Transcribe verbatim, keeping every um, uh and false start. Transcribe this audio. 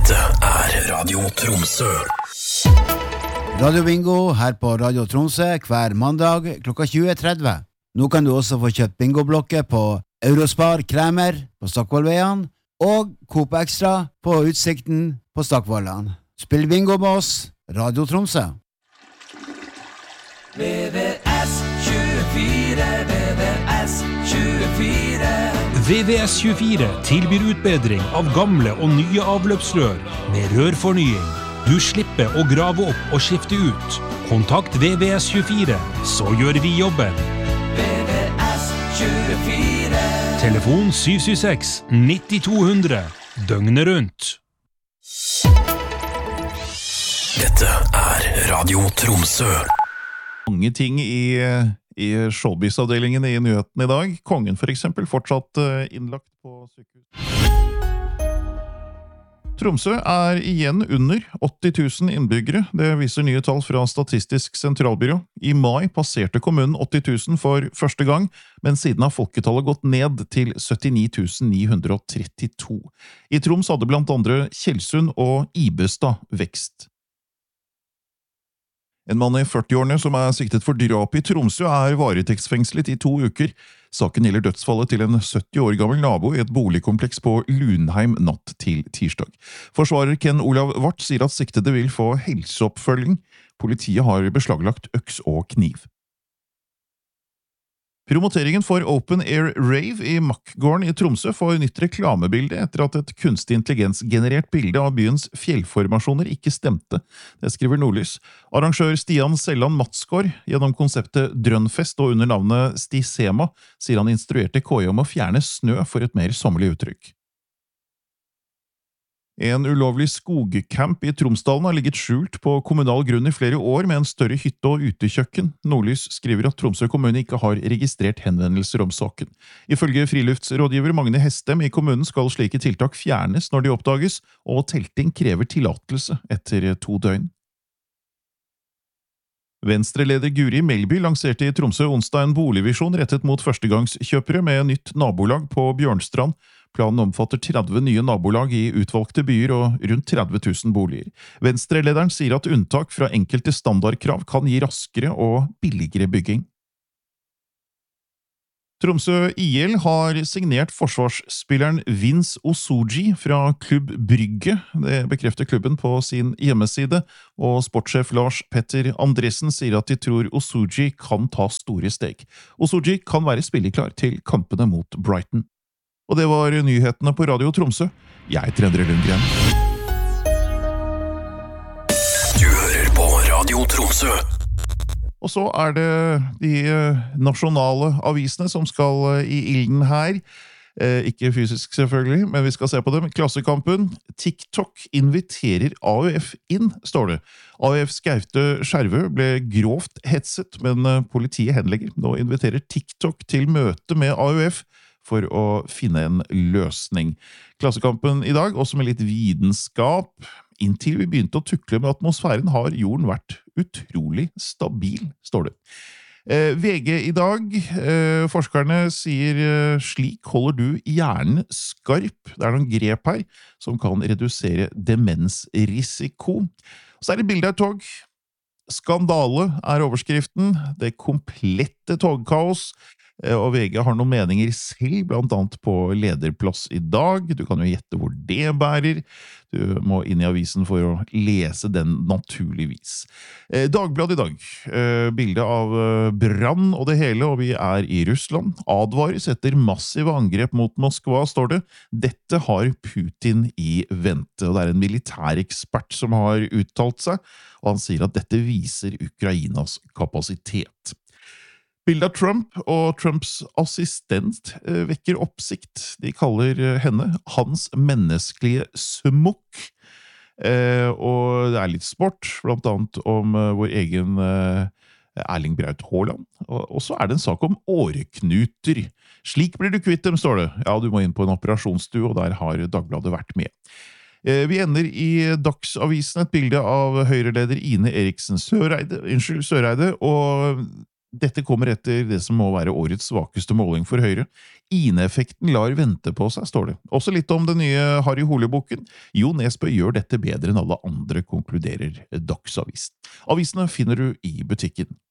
Dette er Radio Tromsø. Radio Bingo her på Radio Tromsø hver mandag klokka tjue tretti. Nå kan du også få kjøpt bingoblokker på Eurospar Kremer på Stokkvollveien og Coop Extra på Utsikten på Stokkvollan. Spill bingo med oss, Radio Tromsø. V V S tjuefire, V V S tjuefire. V V S tjuefire tilbyr utbedring av gamle og nye avløpsrør med rørfornying. Du slipper å grave opp og skifte ut. Kontakt V V S tjuefire, så gjør vi jobben. V V S tjuefire. Telefon syv syv seks ni to null null, døgnet rundt. Dette er Radio Tromsø. Mange ting i, i showbiz-avdelingen i nyheten i dag. Kongen for eksempel fortsatt innlagt på sykehus. Tromsø er igjen under åtti tusen innbyggere. Det viser nye tall fra Statistisk sentralbyrå. I mai passerte kommunen åtti tusen for første gang, men siden har folketallet gått ned til syttini tusen ni hundre trettito. I Troms hadde blant andre Kjelsund og Ibestad vekst. En mann i førti-årene som er siktet for drap i Tromsø er varetektsfengslet i to uker. Saken gjelder dødsfallet til en sytti år gammel nabo i et boligkompleks på Lunheim natt til tirsdag. Forsvarer Ken Olav Vart sier at siktede vil få helseoppfølging. Politiet har beslaglagt øks og kniv. Promoteringen for Open Air Rave i Makkgården i Tromsø får nytt reklamebilde etter at et kunstig intelligens-generert bilde av byens fjellformasjoner ikke stemte. Det skriver Nordlys. Arrangør Stian Selland Matsgaard gjennom konseptet Drønnfest og under navnet Stisema sier han instruerte K I om å fjerne snø for et mer sommerlig uttrykk. En ulovlig skogcamp i Tromsdalen har ligget skjult på kommunal grunn i flere år med en større hytte og utekjøkken. Nordlys skriver at Tromsø kommune ikke har registrert henvendelser om saken. Ifølge friluftsrådgiver Magne Hestem i kommunen skal slike tiltak fjernes når de oppdages, og telting krever tillatelse etter to døgn. Venstre-leder Guri Melby lanserte i Tromsø onsdag en boligvisjon rettet mot førstegangskjøpere med nytt nabolag på Bjørnstrand. Planen omfatter tretti nye nabolag i utvalgte byer og rundt tretti tusen boliger. Venstre-lederen sier at unntak fra enkelte standardkrav kan gi raskere og billigere bygging. Tromsø I L har signert forsvarsspilleren Vince Osuji fra Klubb Brygge. Det bekrefter klubben på sin hjemmeside, og sportssjef Lars Petter Andresen sier at de tror Osuji kan ta store steg. Osuji kan være spilleklar til kampene mot Brighton. Og det var nyhetene på Radio Tromsø. Jeg heter Endre Lundgren. Du hører på Radio Tromsø. Og så er det de nasjonale avisene som skal i ilden her. Eh, ikke fysisk selvfølgelig, men vi skal se på dem. Klassekampen. TikTok inviterer A U F inn, står det. A U Fs Gaute Skjervø ble grovt hetset, men politiet henlegger. Nå inviterer TikTok til møte med A U F for å finne en løsning. Klassekampen i dag, også med litt vitenskap. Inntil vi begynte å tukle med atmosfæren har jorden vært utrolig stabil, står det. Eh, V G i dag, eh, forskerne sier eh, slik holder du hjernen skarp. Det er noen grep her som kan redusere demensrisiko. Så er det bildet av tog. Skandale er overskriften. Det komplette togkaos. Og V G har noen meninger selv, blant annet på lederplass i dag. Du kan jo gjette hvor det bærer. Du må inn i avisen for å lese den naturligvis. Eh, Dagbladet i dag. Eh, bilde av eh, brann og det hele, og vi er i Russland. Advares etter massive angrep mot Moskva, står det. Dette har Putin i vente, og det er en militærekspert som har uttalt seg, og han sier at dette viser Ukrainas kapasitet. Bildet av Trump og Trumps assistent vekker oppsikt. De kaller henne hans menneskelige smokk. Eh, og det er litt sport, blant annet om uh, vår egen uh, Erling Braut Haaland. Og, og så er det en sak om åreknuter. Slik blir du kvitt dem, står det. Ja, du må inn på en operasjonsstue, og der har Dagbladet vært med. Eh, vi ender i Dagsavisen et bilde av Høyre-leder Ine Eriksen Søreide, unnskyld, Søreide, og Dette kommer etter det som må være årets svakeste måling for Høyre. Ine-effekten lar vente på seg, står det. Også litt om den nye Harry Hole-boken. Jo Nesbø gjør dette bedre enn alle andre, konkluderer Dagsavisen. Avisene finner du i butikken.